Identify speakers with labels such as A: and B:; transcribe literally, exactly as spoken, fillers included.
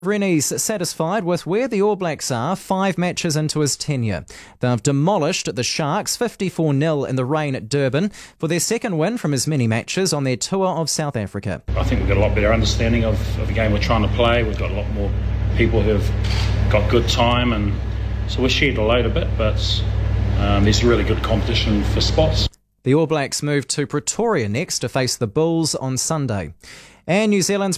A: Rennie's satisfied with where the All Blacks are five matches into his tenure. They've demolished the Sharks fifty-four nil in the rain at Durban for their second win from as many matches on their tour of South Africa.
B: I think we've got a lot better understanding of, of the game we're trying to play. We've got a lot more people who have got good time, and so we're shared a load a bit, but um, there's really good competition for spots.
A: The All Blacks move to Pretoria next to face the Bulls on Sunday. And New Zealand's